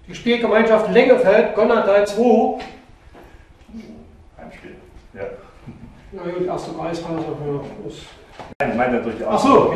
Die Spielgemeinschaft Lengefeld, Gonnertal 2. Heimspiel. Ja. Na gut, erste Kreisklasse. Ja, Nein, ich meine natürlich auch. Ach so.